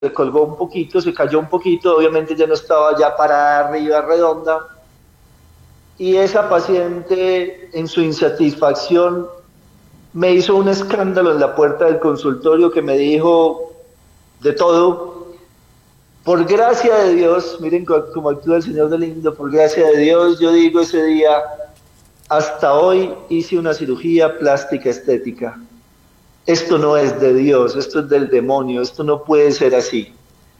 colgó un poquito, se cayó un poquito, obviamente ya no estaba ya parada arriba, redonda, y esa paciente en su insatisfacción me hizo un escándalo en la puerta del consultorio que me dijo de todo. Por gracia de Dios, miren cómo actúa el Señor de lindo, por gracia de Dios, yo digo ese día, hasta hoy hice una cirugía plástica estética. Esto no es de Dios, esto es del demonio, esto no puede ser así.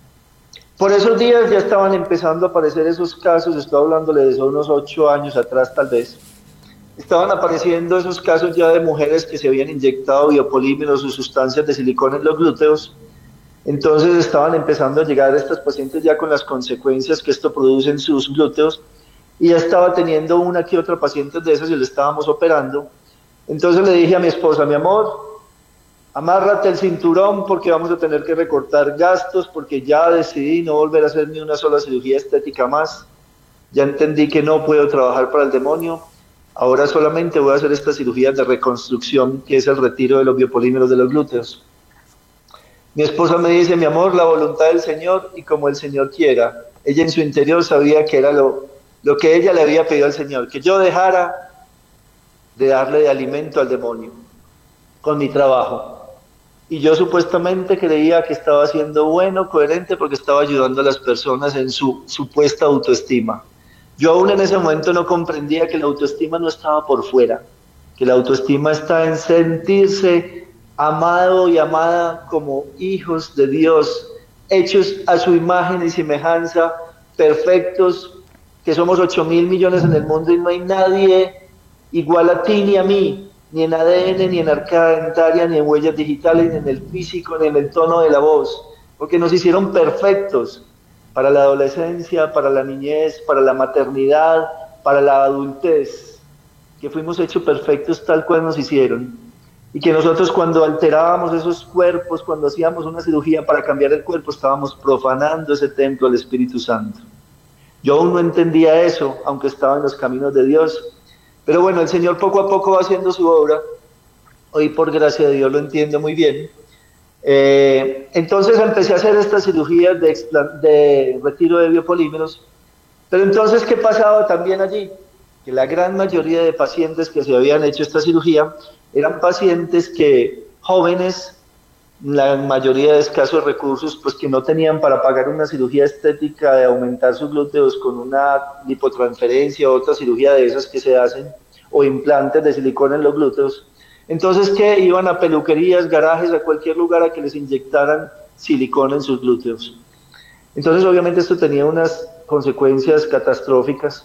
Por esos días ya estaban empezando a aparecer esos casos, estoy hablándole de unos 8 años atrás tal vez, estaban apareciendo esos casos ya de mujeres que se habían inyectado biopolímeros o sustancias de silicona en los glúteos. Entonces estaban empezando a llegar estas pacientes ya con las consecuencias que esto produce en sus glúteos, y ya estaba teniendo una que otra paciente de esas y le estábamos operando. Entonces le dije a mi esposa, mi amor, amárrate el cinturón porque vamos a tener que recortar gastos, porque ya decidí no volver a hacer ni una sola cirugía estética más. Ya entendí que no puedo trabajar para el demonio. Ahora solamente voy a hacer esta cirugía de reconstrucción, que es el retiro de los biopolímeros de los glúteos. Mi esposa me dice, mi amor, la voluntad del Señor y como el Señor quiera. Ella en su interior sabía que era lo que ella le había pedido al Señor, que yo dejara de darle de alimento al demonio con mi trabajo. Y yo supuestamente creía que estaba siendo bueno, coherente, porque estaba ayudando a las personas en su supuesta autoestima. Yo aún en ese momento no comprendía que la autoestima no estaba por fuera, que la autoestima está en sentirse amado y amada como hijos de Dios, hechos a su imagen y semejanza, perfectos, que somos 8.000 millones en el mundo y no hay nadie igual a ti ni a mí, ni en ADN, ni en arcada dentaria, ni en huellas digitales, ni en el físico, ni en el tono de la voz, porque nos hicieron perfectos para la adolescencia, para la niñez, para la maternidad, para la adultez, que fuimos hechos perfectos tal cual nos hicieron, y que nosotros cuando alterábamos esos cuerpos, cuando hacíamos una cirugía para cambiar el cuerpo, estábamos profanando ese templo del Espíritu Santo. Yo aún no entendía eso, aunque estaba en los caminos de Dios, pero bueno, el Señor poco a poco va haciendo su obra. Hoy por gracia de Dios lo entiendo muy bien. Entonces empecé a hacer estas cirugías de retiro de biopolímeros. Pero entonces, ¿qué pasaba también allí? Que la gran mayoría de pacientes que se habían hecho esta cirugía eran pacientes que, jóvenes, la mayoría de escasos recursos, pues que no tenían para pagar una cirugía estética de aumentar sus glúteos con una lipotransferencia o otra cirugía de esas que se hacen, o implantes de silicona en los glúteos. Entonces, ¿qué? Iban a peluquerías, garajes, a cualquier lugar a que les inyectaran silicona en sus glúteos. Entonces, obviamente esto tenía unas consecuencias catastróficas.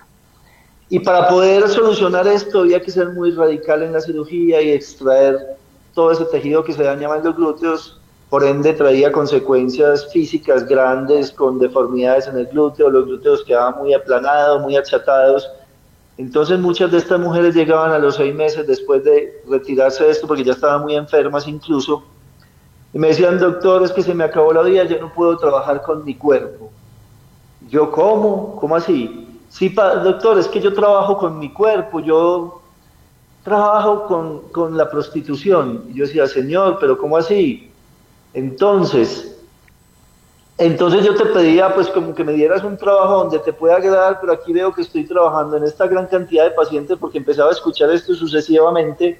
Y para poder solucionar esto había que ser muy radical en la cirugía y extraer todo ese tejido que se dañaba en los glúteos, por ende traía consecuencias físicas grandes con deformidades en el glúteo, los glúteos quedaban muy aplanados, muy achatados. Entonces muchas de estas mujeres llegaban a los 6 meses después de retirarse de esto, porque ya estaban muy enfermas incluso, y me decían, doctor, es que se me acabó la vida, yo no puedo trabajar con mi cuerpo. Yo, ¿cómo? ¿Cómo así? Sí, doctor, es que yo trabajo con mi cuerpo, yo trabajo con la prostitución. Y yo decía, señor, pero ¿cómo así? Entonces, entonces yo te pedía pues como que me dieras un trabajo donde te pueda agradar, pero aquí veo que estoy trabajando en esta gran cantidad de pacientes porque empezaba a escuchar esto sucesivamente.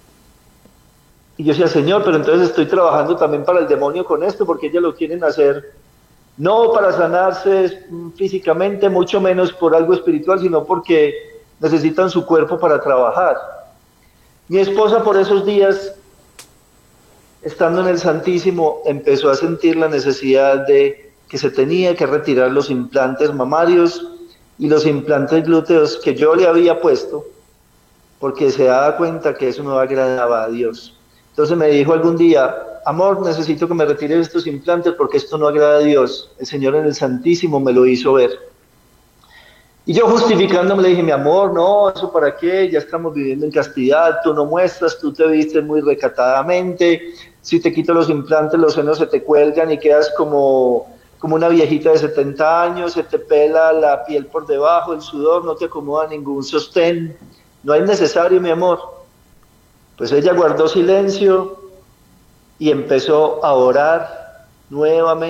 Y yo decía, señor, pero entonces estoy trabajando también para el demonio con esto, porque ellos lo quieren hacer no para sanarse físicamente, mucho menos por algo espiritual, sino porque necesitan su cuerpo para trabajar. Mi esposa por esos días, estando en el Santísimo, empezó a sentir la necesidad de que se tenía que retirar los implantes mamarios y los implantes glúteos que yo le había puesto, porque se daba cuenta que eso no agradaba a Dios. Entonces me dijo algún día, amor, necesito que me retires estos implantes porque esto no agrada a Dios. El Señor en el Santísimo me lo hizo ver. Y yo justificándome le dije, mi amor, no, ¿eso para qué? Ya estamos viviendo en castidad, tú no muestras, tú te vistes muy recatadamente, si te quito los implantes los senos se te cuelgan y quedas como una viejita de 70 años, se te pela la piel por debajo, el sudor, no te acomoda ningún sostén, no es necesario, mi amor. Pues ella guardó silencio y empezó a orar nuevamente